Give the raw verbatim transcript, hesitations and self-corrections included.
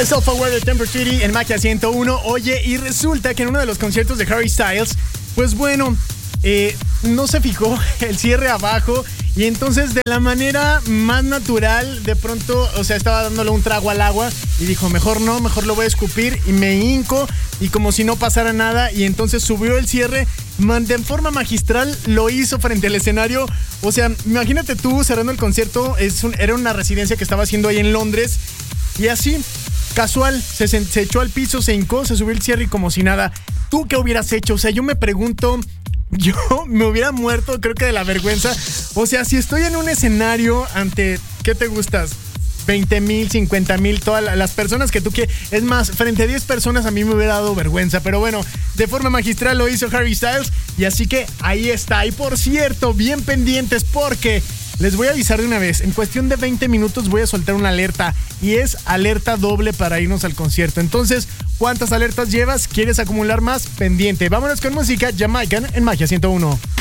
Self-Aware de Temper City en Magia ciento uno. Oye, y resulta que en uno de los conciertos de Harry Styles, pues bueno, eh, no se fijó el cierre abajo. Y entonces de la manera más natural, de pronto, o sea, estaba dándole un trago al agua y dijo, mejor no, mejor lo voy a escupir. Y me hinco y como si no pasara nada. Y entonces subió el cierre, de forma magistral lo hizo frente al escenario. O sea, imagínate tú cerrando el concierto, es un, era una residencia que estaba haciendo ahí en Londres. Y así, casual, se, se echó al piso, se hincó, se subió el cierre y como si nada. ¿Tú qué hubieras hecho? O sea, yo me pregunto... Yo me hubiera muerto, creo que de la vergüenza. O sea, si estoy en un escenario ante, ¿qué te gustas? veinte mil, cincuenta mil, todas las personas que tú quieres. Es más, frente a diez personas a mí me hubiera dado vergüenza. Pero bueno, de forma magistral lo hizo Harry Styles. Y así que ahí está. Y por cierto, bien pendientes porque les voy a avisar de una vez. En cuestión de veinte minutos voy a soltar una alerta. Y es alerta doble para irnos al concierto. Entonces, ¿cuántas alertas llevas? ¿Quieres acumular más? Pendiente. Vámonos con música Jamaican en Magia ciento uno.